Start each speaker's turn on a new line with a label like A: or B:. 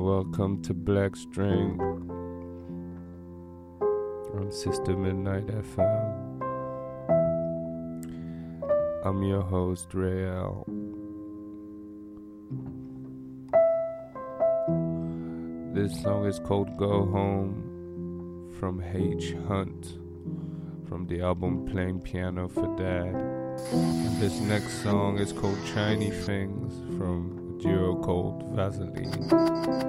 A: welcome to Black String on Sister Midnight FM. I'm your host, Rael. This song is called Go Home from H. Hunt from the album Playing Piano for Dad. And this next song is called Shiny Things from a duo called Vaseline.